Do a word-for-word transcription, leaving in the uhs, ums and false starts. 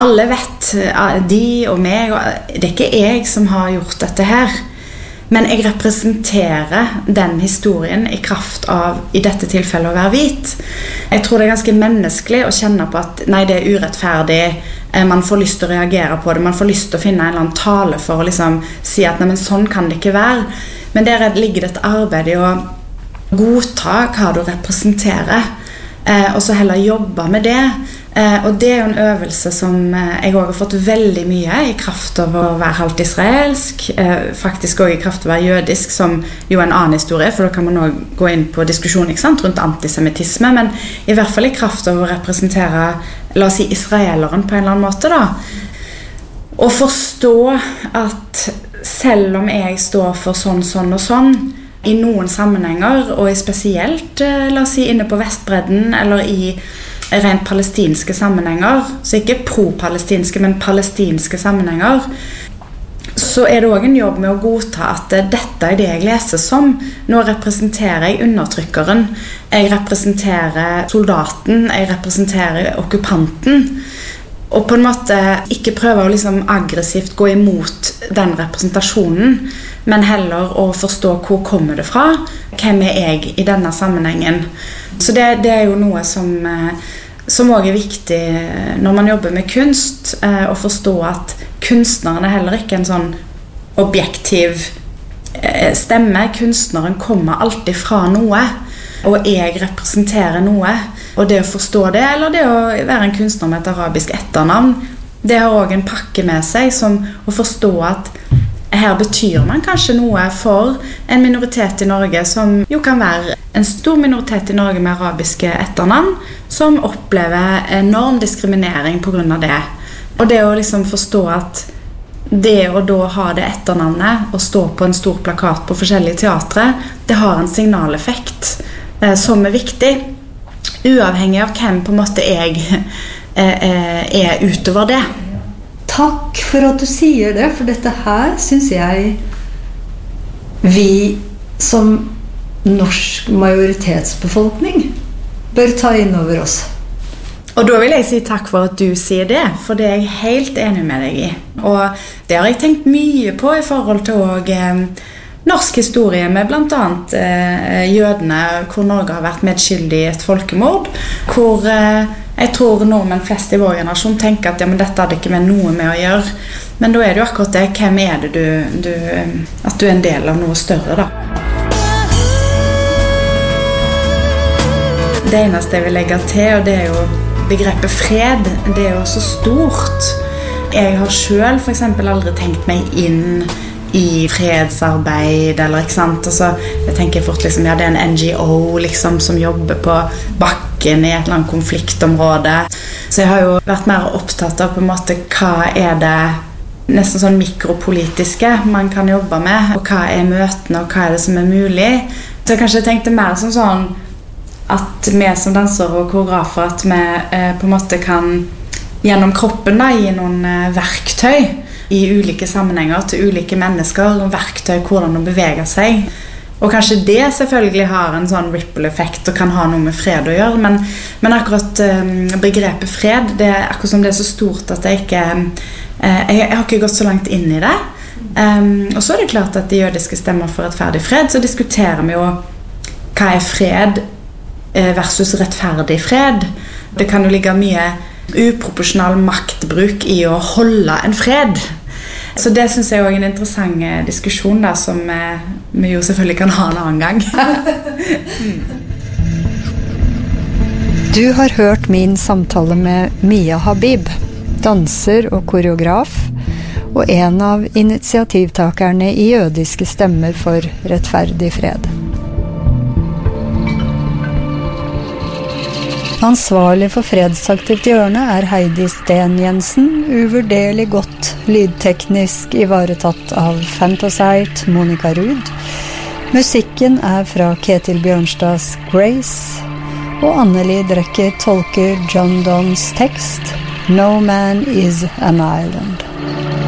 Alle vet, de og meg, det er ikke jeg som har gjort dette her. Men jeg representerer den historien i kraft av, i dette tilfellet, å være hvit. Jeg tror det er ganske menneskelig å kjenne på at nei, det er urettferdig, man får lyst til å reagere på det, man får lyst til å finne en eller annen tale for å liksom si at nei, men sånn kan det ikke være. Men der ligger det et arbeid i å godta hva du representerer, og så heller jobbe med det. Og det er jo en øvelse som jeg også har fått veldig mye i kraft av å være halvt israelsk, faktisk også i kraft av å være jødisk, som jo er en annen historie, for da kan man også gå inn på diskusjon, ikke sant, rundt antisemitisme, men i hvert fall i kraft av å representere, la oss si, israeleren på en eller annen måte da. Og forstå at selv om jeg står for sånn, sånn og sånn, i noen sammenhenger, og spesielt, la oss si, inne på Vestbredden, eller i rent palestinske sammenhenger, så ikke pro-palestinske, men palestinske sammenhenger, så er det også en jobb med å godta at dette er det jeg leser som. Nå representerer jeg undertrykkeren, jeg representerer soldaten, jeg representerer okkupanten, og på en måte ikke prøve å liksom aggressivt gå imot den representasjonen, men heller å forstå hvor kommer det fra, hvem er jeg i denne sammenhengen. Så det, det er jo noe som, som også er viktig når man jobber med kunst, å forstå at kunstneren er heller ikke en sånn objektiv stemme. Kunstneren kommer alltid fra noe, og jeg representerer noe. Og det å forstå det, eller det å være en kunstner med et arabisk etternavn, det har også en pakke med seg som å forstå at her betyr man kanskje noe for en minoritet i Norge, som jo kan være en stor minoritet i Norge med arabiske etternavn, som opplever enorm diskriminering på grunn av det. Og det å liksom forstå at det å da ha det etternavnet, og stå på en stor plakat på forskjellige teatre, det har en signaleffekt eh, som er viktig, uavhengig av hvem på en måte jeg eh, er utover det. Takk for at du sier det, for dette her synes jeg vi som norsk majoritetsbefolkning bør ta inn over oss. Og da vil jeg si takk for at du sier det, for det er jeg helt enig med deg i. Og det har jeg tenkt mye på i forhold til også, eh, norsk historie med blant annet eh, jødene, hvor Norge har vært medskyldig i et folkemord, hvor eh, jeg tror nordmenn flest i vår generasjon tenker at ja, men dette hadde ikke med noe med å gjøre. Men da er det jo akkurat det, hvem er det du, du at du er en del av noe større da. Det eneste jeg vil legge til, og det er jo begrepet fred, det er jo så stort. Jeg har selv for eksempel aldri tenkt meg inn i fredsarbeid, eller ikke sant? Altså, jeg tenker fort liksom, ja, det er en N G O liksom, som jobber på bakken i et eller annet konfliktområde. Så jeg har jo vært mer opptatt av på en måte, hva er det nesten sånn mikropolitiske man kan jobbe med, og hva er møtene, og hva er det som er mulig. Så jeg kanskje tenkte mer som sånn, at vi som dansere og koreografer, at vi eh, på en måte kan gjennom kroppen da, gi noen eh, verktøy, i ulike sammenhenger til ulike mennesker, og verktøy hvordan å bevege seg. Og kanskje det selvfølgelig har en sånn ripple-effekt og kan ha noe med fred å gjøre, men, men akkurat um, begrepet fred, det er akkurat som det er så stort at jeg ikke, uh, jeg, jeg har ikke gått så langt inn i det. Um, og så er det klart at de jødiske stemmer for rettferdig fred, så diskuterer vi jo hva er fred versus rettferdig fred. Det kan jo ligge mye uproporsjonal maktbruk i å holde en fred. Så det synes jeg også er en interessant diskusjon da, som eh, vi jo selvfølgelig kan ha en annen gang. Du har hørt min samtale med Mia Habib, danser og koreograf, og en av initiativtakerne i Jødiske stemmer for rettferdig fred. Ansvarlig for Fredsaktivt hjørne er Heidi Sten Jensen, uvurderlig godt lydteknisk ivaretatt av Fantasite Monica Ruud. Musikken er fra Ketil Bjørnstads Grace, og Anneli Drekker tolker John Donnes tekst No Man is an Island.